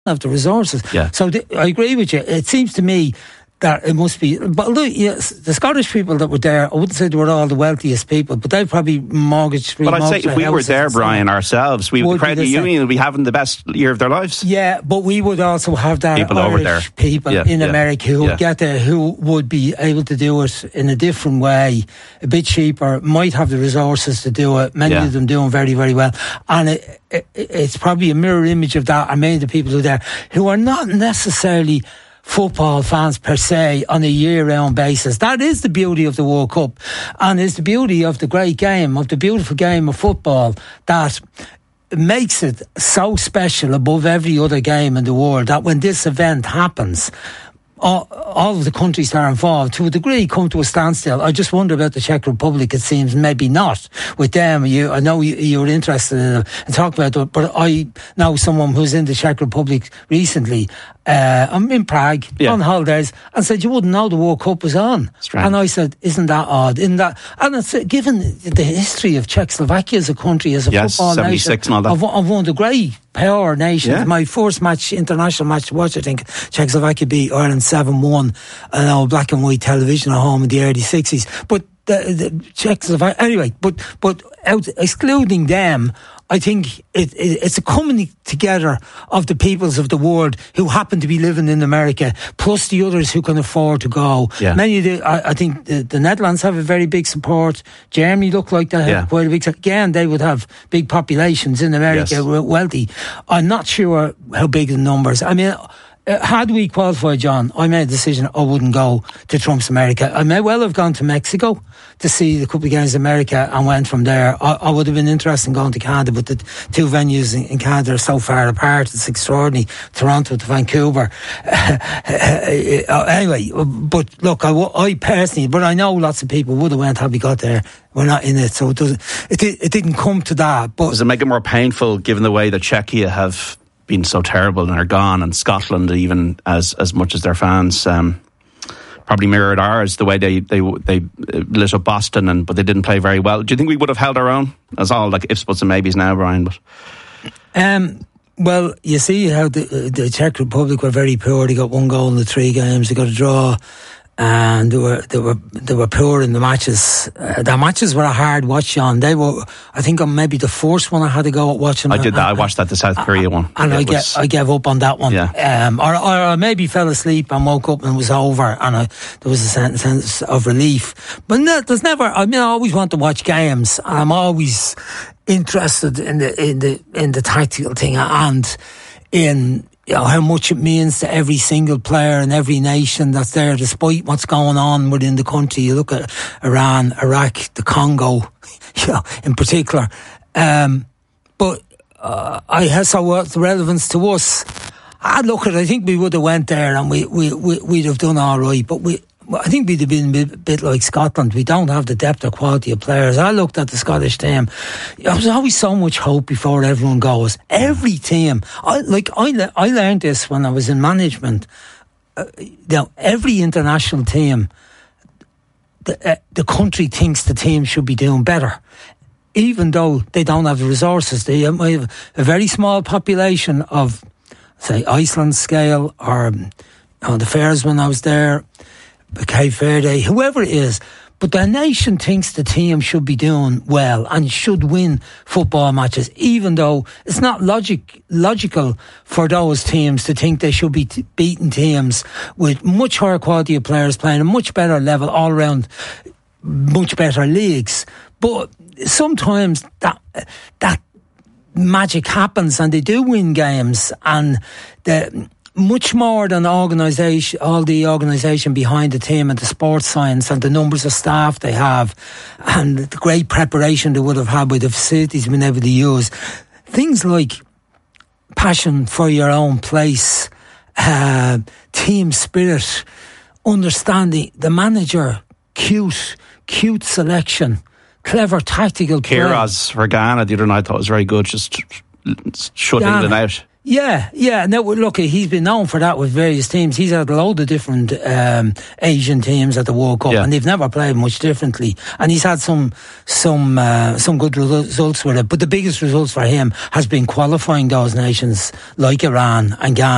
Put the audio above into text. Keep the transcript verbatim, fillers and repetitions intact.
have the resources. Yeah. So th- I agree with you. It seems to me that it must be, but look, yes, the Scottish people that were there, I wouldn't say they were all the wealthiest people, but they probably mortgaged. But I'd say if we were there, Brian, ourselves, we, the credit union would be having the best year of their lives. Yeah, but we would also have that people Irish over there, people yeah, in yeah, America who yeah. would get there, who would be able to do it in a different way, a bit cheaper, might have the resources to do it. Many yeah. of them doing very, very well, and it, it, it's probably a mirror image of that. And many of the people who are there who are not necessarily football fans per se on a year-round basis. That is the beauty of the World Cup, and is the beauty of the great game, of the beautiful game of football, that makes it so special above every other game in the world, that when this event happens, all, all of the countries that are involved, to a degree, come to a standstill. I just wonder about the Czech Republic. It seems maybe not with them. You, I know you, you're interested in, in talking about it, but I know someone who's in the Czech Republic recently. Uh, I'm in Prague yeah. on holidays, and said you wouldn't know the World Cup was on. Strange. And I said, "Isn't that odd? Isn't that?" And it's uh, given the history of Czechoslovakia as a country, as a yes, football seventy-six nation, and all that. Of, of one of the great power nations. Yeah. My first match, international match to watch, I think Czechoslovakia beat Ireland seven one. I know, black and white television at home in the early sixties. But the, the Czechoslovakia, anyway. But but out, excluding them, I think it, it, it's a coming together of the peoples of the world who happen to be living in America, plus the others who can afford to go. Yeah. Many of the, I, I think the, the Netherlands have a very big support. Germany look like they have yeah. quite a big. Again, they would have big populations in America, yes. wealthy. I'm not sure how big the numbers. I mean, Uh, had we qualified, John, I made a decision I wouldn't go to Trump's America. I may well have gone to Mexico to see the couple of games in America and went from there. I, I would have been interested in going to Canada, but the two venues in, in Canada are so far apart. It's extraordinary. Toronto to Vancouver. Uh, uh, anyway, but look, I, I personally, but I know lots of people would have went had we got there. We're not in it, so it doesn't. It, it didn't come to that. But does it make it more painful, given the way that Czechia have been so terrible and are gone, and Scotland, even as as much as their fans um, probably mirrored ours, the way they they they lit up Boston, and but they didn't play very well. Do you think we would have held our own? As all like ifs, buts and maybes now, Brian. But um, well, you see how the the Czech Republic were very poor. They got one goal in the three games. They got a draw. And they were they were they were poor in the matches. Uh, the matches were a hard watch on. They were, I think, on maybe the first one I had to go at watching. I did that. I watched that the South Korea one, and I was, get I gave up on that one. Yeah. Um, or, or I maybe fell asleep and woke up and it was over, and I, there was a sense, sense of relief. But no, there's never. I mean, I always want to watch games. I'm always interested in the in the in the tactical thing and in, you know, how much it means to every single player and every nation that's there, despite what's going on within the country. You look at Iran, Iraq, the Congo, you know, in particular. Um, but uh, I have so what's the relevance to us? I look at. I think we would have went there and we we, we we'd have done all right. But we. I think we'd have been a bit, bit like Scotland. We don't have the depth or quality of players. I looked at the Scottish team. There was always so much hope before everyone goes. Every team, I like I I learned this when I was in management. Uh, you know, every international team, the uh, the country thinks the team should be doing better, even though they don't have the resources. They have a very small population of, say, Iceland scale, or you know, the Faroes when I was there. Cape Verde, whoever it is, but the nation thinks the team should be doing well and should win football matches, even though it's not logic logical for those teams to think they should be t- beating teams with much higher quality of players playing a much better level all around, much better leagues. But sometimes that that magic happens and they do win games, and the much more than organisation, all the organisation behind the team and the sports science and the numbers of staff they have and the great preparation they would have had with the facilities been able to use. Things like passion for your own place, uh, team spirit, understanding the manager, cute, cute selection, clever tactical play. Kiraz for Ghana the other night, I thought was very good, just shut Ghana. England out. Yeah, yeah. Now, look, he's been known for that with various teams. He's had a load of different um, Asian teams at the World Cup, yeah. and they've never played much differently. And he's had some some uh, some good results with it. But the biggest results for him has been qualifying those nations like Iran and Ghana.